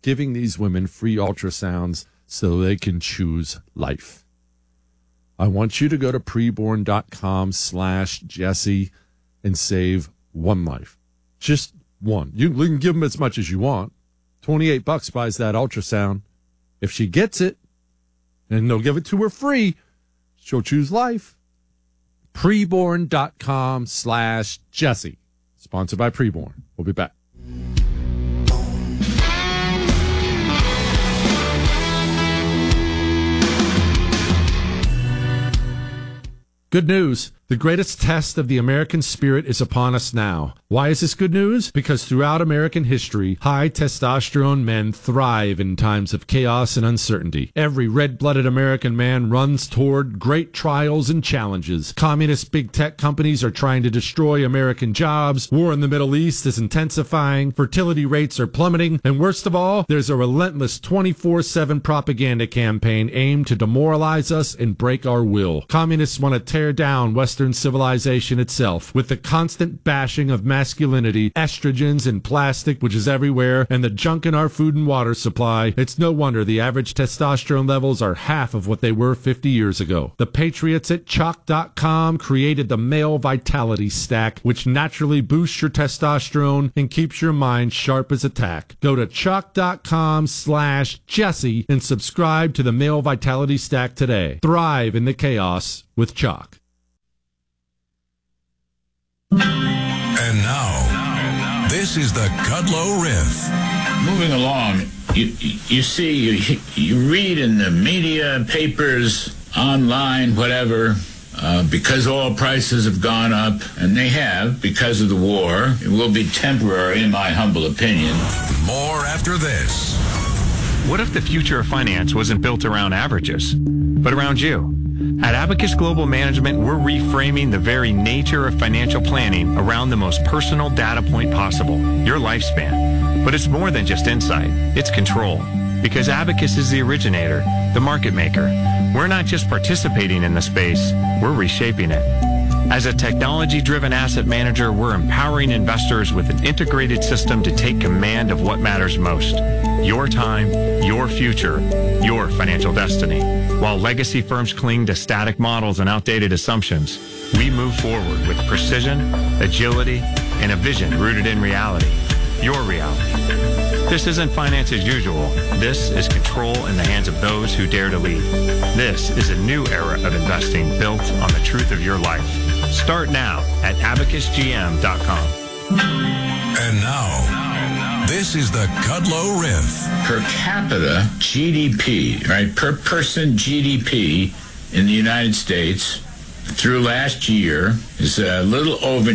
giving these women free ultrasounds so they can choose life. I want you to go to preborn.com/Jesse and save one life. Just one. You can give them as much as you want. $28 buys that ultrasound. If she gets it, and they'll give it to her free, she'll choose life. Preborn.com/Jesse. Sponsored by Preborn. We'll be back. Good news. The greatest test of the American spirit is upon us now. Why is this good news? Because throughout American history, high testosterone men thrive in times of chaos and uncertainty. Every red-blooded American man runs toward great trials and challenges. Communist big tech companies are trying to destroy American jobs. War in the Middle East is intensifying. Fertility rates are plummeting. And worst of all, there's a relentless 24/7 propaganda campaign aimed to demoralize us and break our will. Communists want to tear down Western civilization itself with the constant bashing of masculinity, estrogens, and plastic, which is everywhere, and the junk in our food and water supply. It's no wonder the average testosterone levels are half of what they were 50 years ago. The patriots at Chalk.com created the Male Vitality Stack, which naturally boosts your testosterone and keeps your mind sharp as a tack. Go to Chalk.com/Jesse and subscribe to the Male Vitality Stack today. Thrive in the chaos with Chalk. And now, this is the Kudlow Riff. Moving along, you see, you read in the media, papers, online, whatever, because oil prices have gone up, and they have because of the war. It will be temporary, in my humble opinion. More after this. What if the future of finance wasn't built around averages, but around you? At Abacus Global Management, we're reframing the very nature of financial planning around the most personal data point possible, your lifespan. But it's more than just insight, it's control. Because Abacus is the originator, the market maker. We're not just participating in the space, we're reshaping it. As a technology-driven asset manager, we're empowering investors with an integrated system to take command of what matters most. Your time, your future, your financial destiny. While legacy firms cling to static models and outdated assumptions, we move forward with precision, agility, and a vision rooted in reality. Your reality. This isn't finance as usual. This is control in the hands of those who dare to lead. This is a new era of investing built on the truth of your life. Start now at abacusgm.com. And now, this is the Kudlow Riff. Per capita GDP, right, per person GDP in the United States through last year is a little over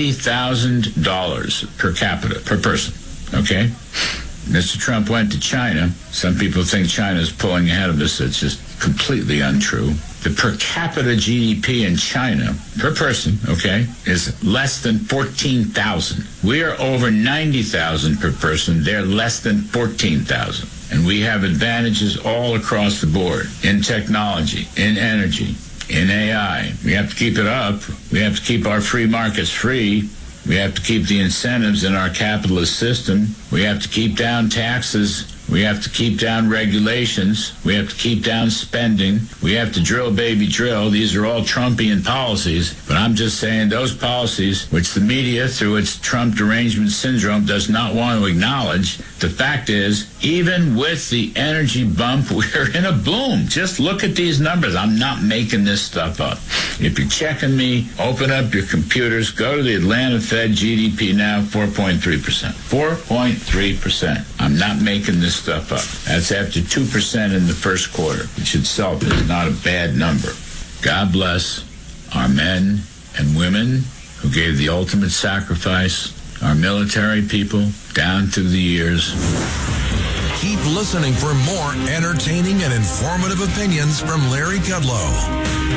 $90,000 per capita, per person, okay? Mr. Trump went to China. Some people think China is pulling ahead of us. It's just completely untrue. The per capita GDP in China, per person, okay, is less than 14,000. We are over 90,000 per person. They're less than 14,000. And we have advantages all across the board in technology, in energy, in AI. We have to keep it up. We have to keep our free markets free. We have to keep the incentives in our capitalist system. We have to keep down taxes. We have to keep down regulations. We have to keep down spending. We have to drill, baby, drill. These are all Trumpian policies. But I'm just saying those policies, which the media, through its Trump derangement syndrome, does not want to acknowledge, the fact is, even with the energy bump, we're in a boom. Just look at these numbers. I'm not making this stuff up. If you're checking me, open up your computers, go to the Atlanta Fed GDP now, 4.3%. 4.3%. I'm not making this stuff up. That's after 2% in the first quarter, which itself is not a bad number. God bless our men and women who gave the ultimate sacrifice, our military people, down through the years. Keep listening for more entertaining and informative opinions from Larry Kudlow.